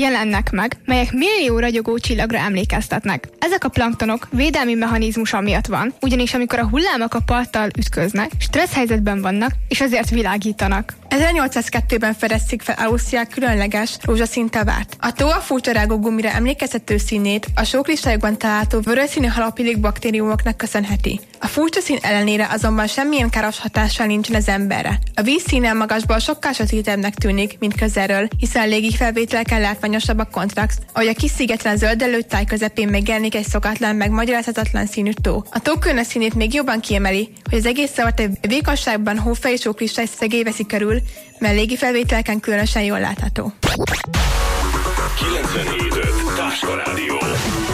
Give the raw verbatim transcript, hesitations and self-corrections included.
jelennek meg, melyek millió ragyogó csillagra emlékeztetnek. Ezek a planktonok védelmi mechanizmusa miatt van, ugyanis amikor a hullámok a parttal ütköznek, stressz helyzetben vannak, és ezért világítanak. ezernyolcszázkettőben fedezték fel Ausztriák különleges rózsaszín tavát. A tó a furcsa rágó gumira emlékeztető színét a sóklistájukban található vörösszínű halopilik baktériumoknak köszönheti. A furcsa szín ellenére azonban semmilyen káros hatással nincsen az emberre. A víz színe magasból sokkal sötétebbnek tűnik, mint közelről, hiszen légi felvételeken látványosabb a kontraszt, ahogy a kis szigetlen zöldelő táj közepén megjelenik egy szokatlan, megmagyarázhatatlan színű tó. A tó különös színét még jobban kiemeli, hogy az egész szavat egy vékonyságban hófej és sóklistáj szegély veszi körül, mert légi felvételeken különösen jól látható. kilencvenhét öt Táska Rádió.